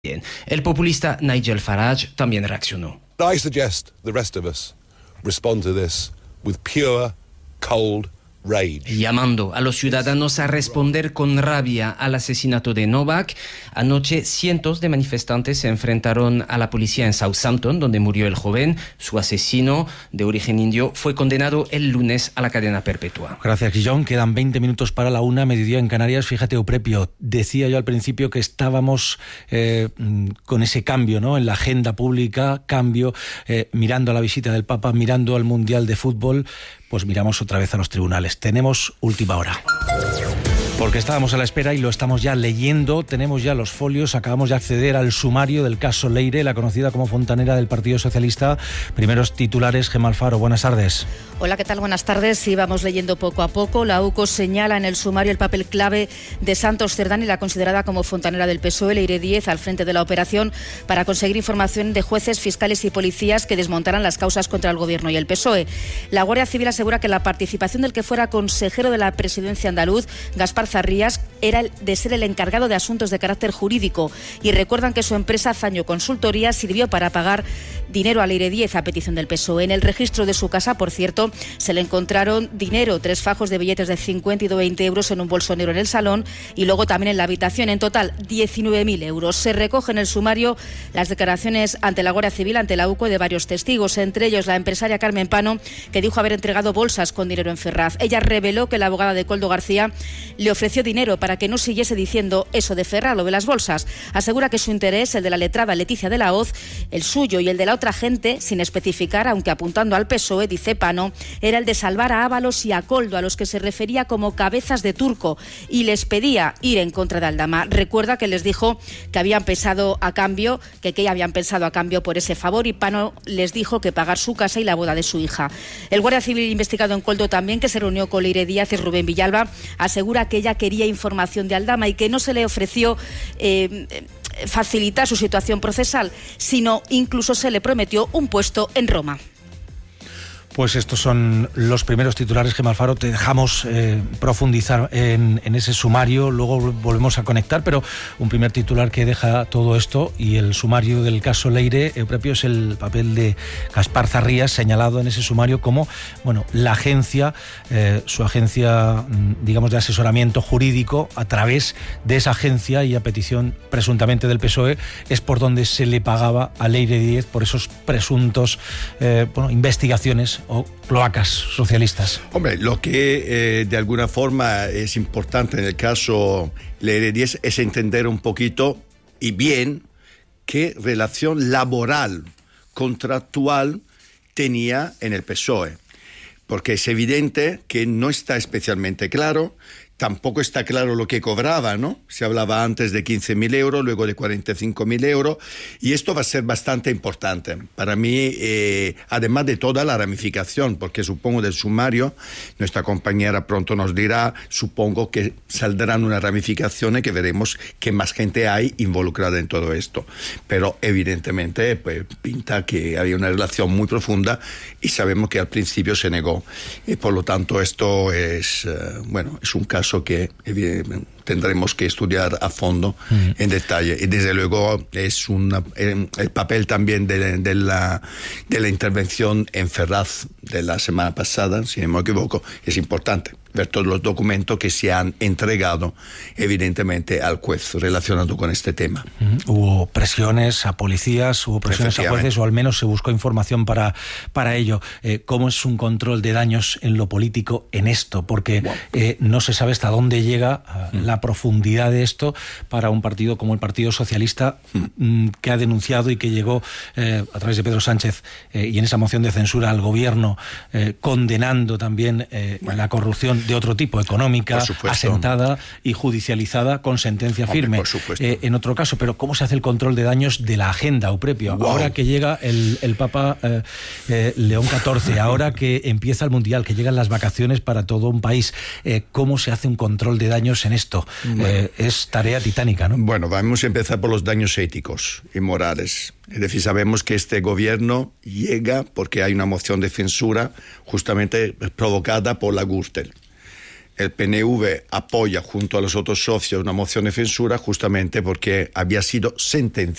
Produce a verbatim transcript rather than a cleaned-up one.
El populista Nigel Farage también reaccionó. I suggest the rest of us respond to this with pure, cold rage. Llamando a los ciudadanos a responder con rabia al asesinato de Novak. Anoche cientos de manifestantes se enfrentaron a la policía en Southampton, donde murió el joven. Su asesino, de origen indio, fue condenado el lunes a la cadena perpetua. Gracias, Guillón. Quedan veinte minutos para la una, mediodía en Canarias. Fíjate, Euprepio, decía yo al principio que estábamos eh, con ese cambio, ¿no?, en la agenda pública, cambio, eh, mirando a la visita del Papa, mirando al Mundial de Fútbol. Pues miramos otra vez a los tribunales. Tenemos última hora. Porque estábamos a la espera y lo estamos ya leyendo, tenemos ya los folios, acabamos de acceder al sumario del caso Leire, la conocida como fontanera del Partido Socialista. Primeros titulares, Gemma Alfaro, buenas tardes. Hola, ¿qué tal? Buenas tardes. Sí, vamos leyendo poco a poco. La U C O señala en el sumario el papel clave de Santos Cerdán y la considerada como fontanera del P S O E, Leire Díez, al frente de la operación para conseguir información de jueces, fiscales y policías que desmontaran las causas contra el Gobierno y el P S O E. La Guardia Civil asegura que la participación del que fuera consejero de la presidencia andaluz, Gaspar Zarrías, era el de ser el encargado de asuntos de carácter jurídico, y recuerdan que su empresa Zaño Consultoría sirvió para pagar dinero a Leire Díez a petición del P S O E. En el registro de su casa, por cierto, se le encontraron dinero, tres fajos de billetes de cincuenta y de veinte euros en un bolso negro en el salón y luego también en la habitación. En total, diecinueve mil euros. Se recogen en el sumario las declaraciones ante la Guardia Civil, ante la U C O, de varios testigos, entre ellos la empresaria Carmen Pano, que dijo haber entregado bolsas con dinero en Ferraz. Ella reveló que la abogada de Koldo García le ofreció dinero para que no siguiese diciendo eso de Ferraz, lo de las bolsas. Asegura que su interés, el de la letrada Leticia de la Hoz, el suyo y el de la otra gente, sin especificar, aunque apuntando al P S O E, dice Pano, era el de salvar a Ábalos y a Koldo, a los que se refería como cabezas de turco, y les pedía ir en contra de Aldama. Recuerda que les dijo que habían pensado a cambio, que que habían pensado a cambio por ese favor, y Pano les dijo que pagar su casa y la boda de su hija. El Guardia Civil investigado en Koldo también, que se reunió con Leire Díaz y Rubén Villalba, asegura que ella quería información de Aldama y que no se le ofreció eh, facilitar su situación procesal, sino incluso se le prometió un puesto en Roma. Pues estos son los primeros titulares, Gemma Alfaro. Te dejamos eh, profundizar en, en ese sumario, luego volvemos a conectar, pero un primer titular que deja todo esto y el sumario del caso Leire, Euprepio, es el papel de Gaspar Zarrías, señalado en ese sumario como, bueno, la agencia, eh, su agencia, digamos, de asesoramiento jurídico. A través de esa agencia y a petición presuntamente del P S O E es por donde se le pagaba a Leire Díez por esos presuntos eh, bueno, investigaciones o cloacas socialistas. Hombre, lo que eh, de alguna forma es importante en el caso Leire Díez es entender un poquito y bien qué relación laboral, contractual tenía en el P S O E. Porque es evidente que no está especialmente claro. Tampoco está claro lo que cobraba, ¿no? Se hablaba antes de quince mil euros, luego de cuarenta y cinco mil euros, y esto va a ser bastante importante. Para mí, eh, además de toda la ramificación, porque supongo del sumario, nuestra compañera pronto nos dirá, supongo que saldrán unas ramificaciones que veremos que más gente hay involucrada en todo esto. Pero evidentemente, pues, pinta que había una relación muy profunda y sabemos que al principio se negó. Y por lo tanto, esto es, eh, bueno, es un caso que tendremos que estudiar a fondo, mm. en detalle, y desde luego es una, el papel también de, de, la, de la intervención en Ferraz de la semana pasada, si no me equivoco, es importante ver todos los documentos que se han entregado evidentemente al juez relacionado con este tema. Mm. Hubo presiones a policías, hubo presiones a jueces, o al menos se buscó información para, para ello. Eh, ¿Cómo es un control de daños en lo político en esto? Porque wow. eh, no se sabe hasta dónde llega uh, mm. la profundidad de esto para un partido como el Partido Socialista, mm. que ha denunciado y que llegó eh, a través de Pedro Sánchez eh, y en esa moción de censura al gobierno, eh, condenando también eh, bueno. la corrupción de otro tipo, económica, asentada y judicializada con sentencia Hombre, firme. Por supuesto. Eh, en otro caso, pero ¿cómo se hace el control de daños de la agenda, Euprepio? Wow. Ahora que llega el, el Papa eh, eh, León catorce, ahora que empieza el Mundial, que llegan las vacaciones para todo un país, eh, ¿cómo se hace un control de daños en esto? Bueno. Eh, es tarea titánica, ¿no? Bueno, vamos a empezar por los daños éticos y morales. Es decir, sabemos que este gobierno llega porque hay una moción de censura justamente provocada por la Gürtel. el P N V apoya junto a los otros socios una moción de censura justamente porque había sido sentenciado